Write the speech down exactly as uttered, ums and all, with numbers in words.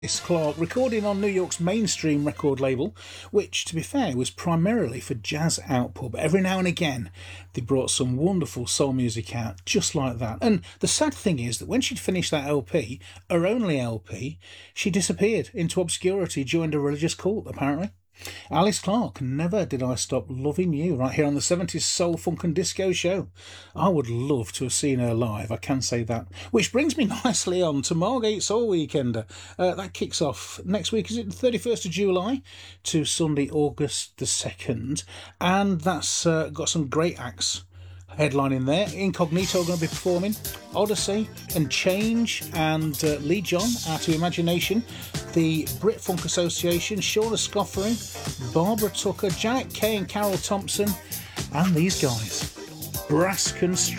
Alice Clark, recording on New York's mainstream record label, which, to be fair, was primarily for jazz output, but every now and again they brought some wonderful soul music out just like that. And the sad thing is that when she'd finished that L P, her only L P, she disappeared into obscurity, joined a religious cult, apparently. Alice Clark, Never Did I Stop Loving You, right here on the seventies Soul, Funk and Disco Show. I would love to have seen her live, I can say that. Which brings me nicely on to Margate Soul Weekender. Uh, that kicks off next week, is it the thirty-first of July to Sunday, August the second. And that's uh, got some great acts headlining there. Incognito are going to be performing, Odyssey and Change and uh, Lee John, Out of Imagination, the Brit Funk Association, Shauna Scoffery, Barbara Tucker, Janet Kay and Carol Thompson, and these guys, Brass Constrictor.